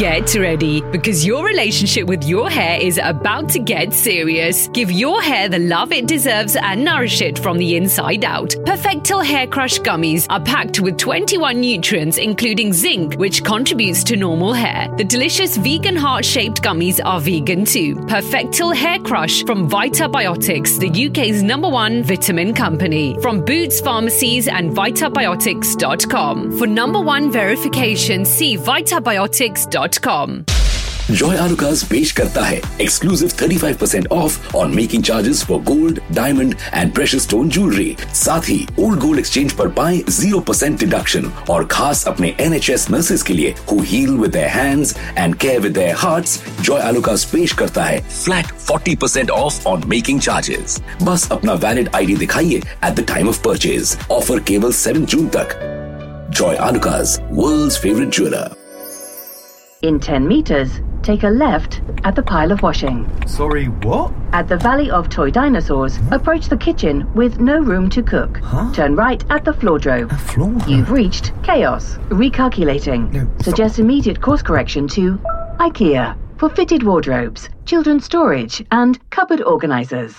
Get ready, because your relationship with your hair is about to get serious. Give your hair the love it deserves and nourish it from the inside out. Perfectil Hair Crush Gummies are packed with 21 nutrients, including zinc, which contributes to normal hair. The delicious vegan heart-shaped gummies are vegan too. Perfectil Hair Crush from Vitabiotics, the UK's #1 vitamin company. From Boots Pharmacies and Vitabiotics.com. For #1 verification, see Vitabiotics.com. Joy Alucas पेश करता है exclusive 35% off on making charges for gold, diamond and precious stone jewelry. साथ ही old gold exchange पर पाएं 0% deduction और खास अपने NHS nurses के लिए who heal with their hands and care with their hearts. Joy Alucas पेश करता है flat 40% off on making charges. बस अपना valid ID दिखाइए at the time of purchase. Offer केवल 7 जून तक. Joy Alucas, world's favorite jeweler. In 10 meters, take a left at the pile of washing. Sorry, what? At the Valley of Toy Dinosaurs, approach the kitchen with no room to cook. Huh? Turn right at the floor drove. A floor drove? You've reached Chaos. Recalculating. No, Suggest immediate course correction to IKEA for fitted wardrobes, children's storage and cupboard organisers.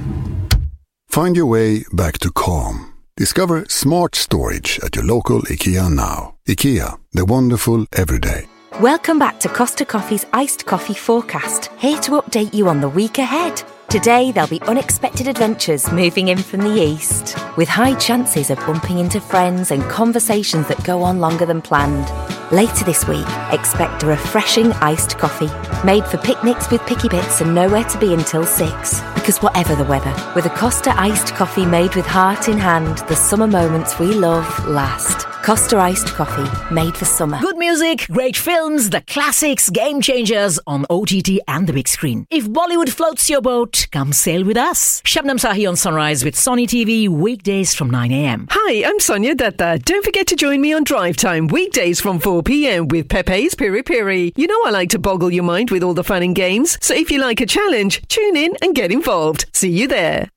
Find your way back to calm. Discover smart storage at your local IKEA now. IKEA, the wonderful everyday. Welcome back to Costa Coffee's Iced Coffee Forecast, here to update you on the week ahead. Today, there'll be unexpected adventures moving in from the east, with high chances of bumping into friends and conversations that go on longer than planned. Later this week, expect a refreshing iced coffee, made for picnics with picky bits and nowhere to be until 6. Because whatever the weather, with a Costa iced coffee made with heart in hand, the summer moments we love last. Costa iced coffee, made for summer. Good music, great films, the classics, game changers on OTT and the big screen. If Bollywood floats your boat, come sail with us. Shabnam Sahi on Sunrise with Sony TV, weekdays from 9 a.m. Hi, I'm Sonia Datta. Don't forget to join me on Drive Time, weekdays from 4 p.m. with Pepe's Piri Piri. You know I like to boggle your mind with all the fun and games, so if you like a challenge, tune in and get involved. See you there.